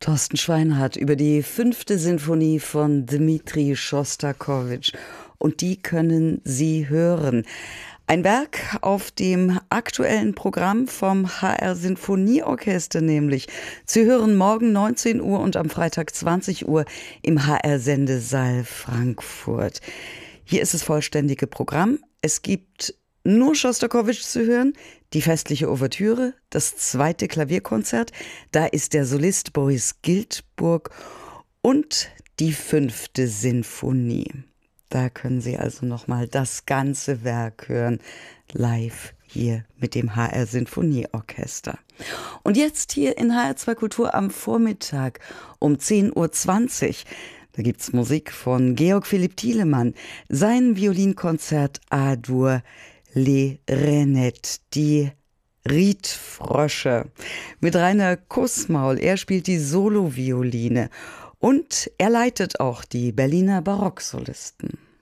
Thorsten Schweinhardt über die 5. Sinfonie von Dmitri Schostakowitsch. Und die können Sie hören. Ein Werk auf dem aktuellen Programm vom HR Sinfonieorchester nämlich. Sie hören morgen 19 Uhr und am Freitag 20 Uhr im HR Sendesaal Frankfurt. Hier ist das vollständige Programm. Es gibt nur Schostakowitsch zu hören, die festliche Ouvertüre, das 2. Klavierkonzert, da ist der Solist Boris Giltburg und die 5. Sinfonie. Da können Sie also nochmal das ganze Werk hören, live hier mit dem HR Sinfonieorchester. Und jetzt hier in HR2 Kultur am Vormittag um 10.20 Uhr. Da gibt's Musik von Georg Philipp Thielemann, sein Violinkonzert A-Dur Les Rainettes, die Riedfrösche, mit Rainer Kussmaul. Er spielt die Solovioline und er leitet auch die Berliner Barocksolisten.